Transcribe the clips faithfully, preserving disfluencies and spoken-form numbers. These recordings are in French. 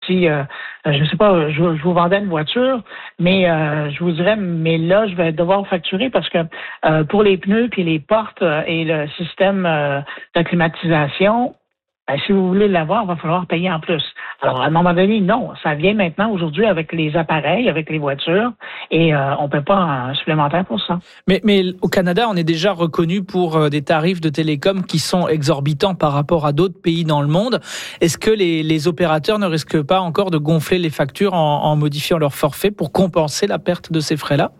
si, euh, je sais pas, je, je vous vendais une voiture, mais euh, je vous dirais, mais là, je vais devoir facturer parce que euh, pour les pneus puis les portes euh, et le système euh, de climatisation, ben, si vous voulez l'avoir, il va falloir payer en plus. Alors, à un moment donné, non. Ça vient maintenant, aujourd'hui, avec les appareils, avec les voitures, et euh, on ne paie pas un supplémentaire pour ça. Mais, mais au Canada, on est déjà reconnu pour des tarifs de télécom qui sont exorbitants par rapport à d'autres pays dans le monde. Est-ce que les, les opérateurs ne risquent pas encore de gonfler les factures en, en modifiant leur forfait pour compenser la perte de ces frais-là?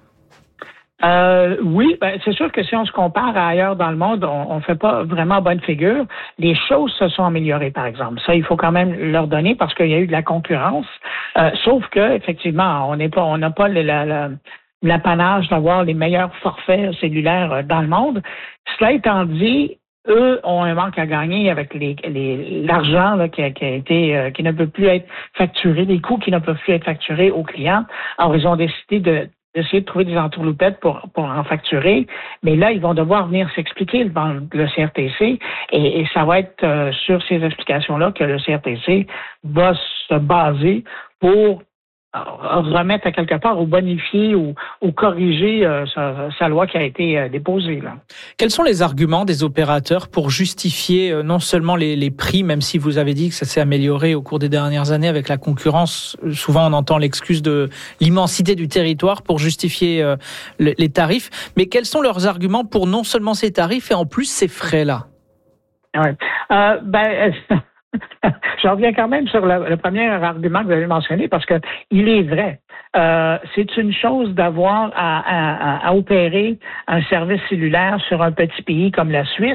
Euh, oui, ben, c'est sûr que si on se compare à ailleurs dans le monde, on ne fait pas vraiment bonne figure. Les choses se sont améliorées, par exemple. Ça, il faut quand même leur donner parce qu'il y a eu de la concurrence. Euh, sauf que, effectivement, on n'est pas, on n'a pas le, la, la, l'apanage d'avoir les meilleurs forfaits cellulaires dans le monde. Cela étant dit, eux ont un manque à gagner avec les, les, l'argent là, qui, a, qui a été, euh, qui ne peut plus être facturé, les coûts qui ne peuvent plus être facturés aux clients. Alors, ils ont décidé de d'essayer de trouver des entourloupettes pour, pour en facturer. Mais là, ils vont devoir venir s'expliquer devant le C R T C et, et ça va être euh, sur ces explications-là que le C R T C va se baser pour remettre à quelque part ou bonifier ou, ou corriger euh, sa, sa loi qui a été euh, déposée. Là. Quels sont les arguments des opérateurs pour justifier euh, non seulement les, les prix, même si vous avez dit que ça s'est amélioré au cours des dernières années avec la concurrence, souvent on entend l'excuse de l'immensité du territoire pour justifier euh, les, les tarifs, mais quels sont leurs arguments pour non seulement ces tarifs et en plus ces frais-là? Ouais. Euh, ben... Je reviens quand même sur le, le premier argument que vous avez mentionné parce que il est vrai. Euh, c'est une chose d'avoir à, à, à opérer un service cellulaire sur un petit pays comme la Suisse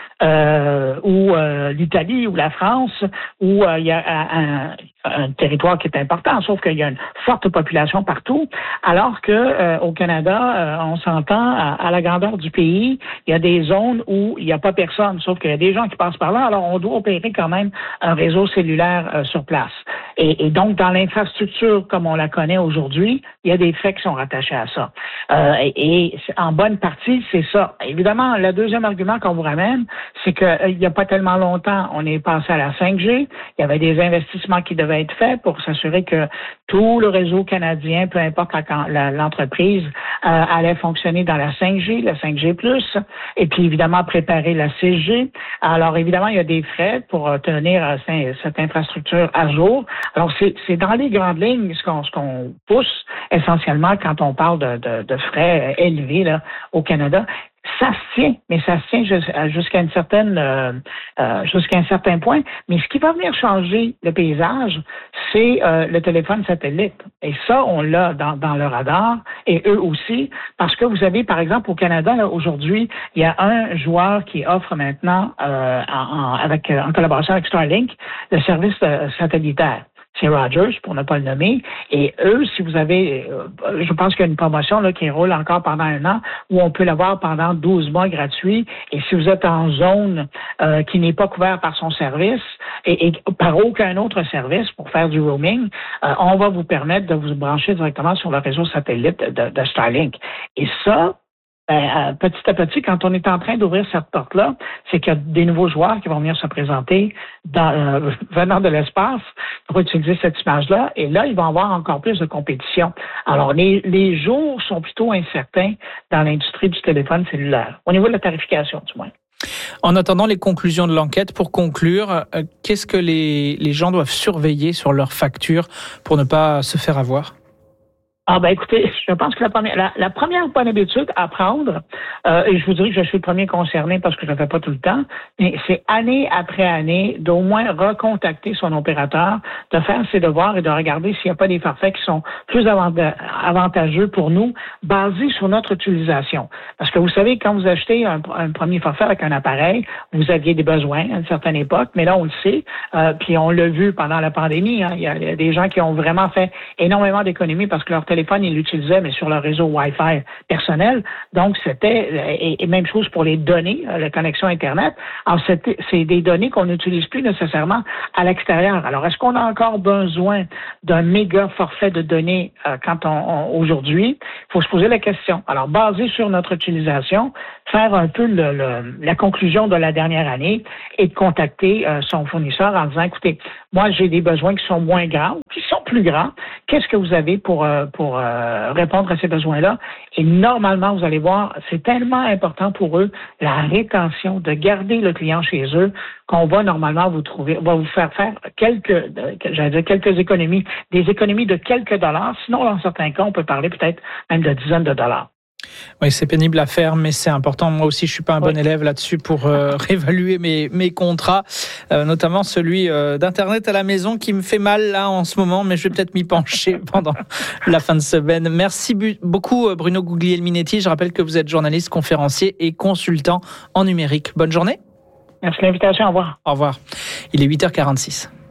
euh, ou euh, l'Italie ou la France où euh, il y a un, un territoire qui est important, sauf qu'il y a une forte population partout, alors que euh, au Canada, euh, on s'entend à, à la grandeur du pays, il y a des zones où il n'y a pas personne, sauf qu'il y a des gens qui passent par là, alors on doit opérer quand même un réseau cellulaire euh, sur place. Et, et donc, dans l'infrastructure comme on la connaît aujourd'hui, il y a des faits qui sont rattachés à ça. Euh, et, et en bonne partie, c'est ça. Évidemment, le deuxième argument qu'on vous ramène, c'est qu'il euh, n'y a pas tellement longtemps, on est passé à la cinq G. Il y avait des investissements qui devaient être faits pour s'assurer que tout le réseau canadien, peu importe la, la, l'entreprise, euh, allait fonctionner dans la cinq G, la cinq G plus, et puis évidemment préparer la six G. Alors évidemment, il y a des frais pour tenir euh, cette infrastructure à jour. Alors c'est, c'est dans les grandes lignes ce qu'on, ce qu'on pousse essentiellement quand on parle de, de, de frais élevés là, au Canada. Ça se tient, mais ça se tient jusqu'à une certaine, euh, euh, jusqu'à un certain point. Mais ce qui va venir changer le paysage, c'est euh, le téléphone satellite. Et ça, on l'a dans, dans le radar, et eux aussi, parce que vous avez, par exemple, au Canada, là, aujourd'hui, il y a un joueur qui offre maintenant, euh, en, en, avec, en collaboration avec Starlink, le service euh, satellitaire. C'est Rogers, pour ne pas le nommer. Et eux, si vous avez, euh, je pense qu'il y a une promotion là, qui roule encore pendant un an, où on peut l'avoir pendant douze mois gratuit. Et si vous êtes en zone euh, qui n'est pas couverte par son service et, et par aucun autre service pour faire du roaming, euh, on va vous permettre de vous brancher directement sur le réseau satellite de, de Starlink. Et ça, Ben, petit à petit, quand on est en train d'ouvrir cette porte-là, c'est qu'il y a des nouveaux joueurs qui vont venir se présenter dans, euh, venant de l'espace pour utiliser cette image-là. Et là, ils vont avoir encore plus de compétition. Alors, les, les jours sont plutôt incertains dans l'industrie du téléphone cellulaire, au niveau de la tarification, du moins. En attendant les conclusions de l'enquête, pour conclure, euh, qu'est-ce que les, les gens doivent surveiller sur leurs factures pour ne pas se faire avoir? Ah ben écoutez, je pense que la première, la, la première bonne habitude à prendre, euh, et je vous dirais que je suis le premier concerné parce que je ne le fais pas tout le temps, mais c'est année après année d'au moins recontacter son opérateur, de faire ses devoirs et de regarder s'il n'y a pas des forfaits qui sont plus avantageux pour nous, basés sur notre utilisation. Parce que vous savez, quand vous achetez un, un premier forfait avec un appareil, vous aviez des besoins à une certaine époque, mais là on le sait, euh, puis on l'a vu pendant la pandémie, hein, il y a des gens qui ont vraiment fait énormément d'économies parce que leur téléphone, ils l'utilisaient, mais sur leur réseau Wi-Fi personnel. Donc, c'était, et, et même chose pour les données, la connexion Internet. Alors, c'était, c'est des données qu'on n'utilise plus nécessairement à l'extérieur. Alors, est-ce qu'on a encore besoin d'un méga forfait de données euh, quand on, on aujourd'hui? Il faut se poser la question. Alors, basé sur notre utilisation, faire un peu le, le, la conclusion de la dernière année et de contacter euh, son fournisseur en disant, écoutez, moi, j'ai des besoins qui sont moins graves. plus grand. Qu'est-ce que vous avez pour, euh, pour euh, répondre à ces besoins-là? Et normalement, vous allez voir, c'est tellement important pour eux, la rétention, de garder le client chez eux, qu'on va normalement vous trouver, va vous faire faire quelques, j'allais dire quelques économies, des économies de quelques dollars. Sinon, dans certains cas, on peut parler peut-être même de dizaines de dollars. Oui, c'est pénible à faire, mais c'est important. Moi aussi, je suis pas un bon oui. élève là-dessus pour euh, réévaluer mes, mes contrats, euh, notamment celui euh, d'Internet à la maison qui me fait mal là en ce moment, mais je vais peut-être m'y pencher pendant la fin de semaine. Merci bu- beaucoup Bruno Guglielminetti. Je rappelle que vous êtes journaliste, conférencier et consultant en numérique. Bonne journée. Merci de l'invitation. Au revoir. Au revoir. Il est huit heures quarante-six.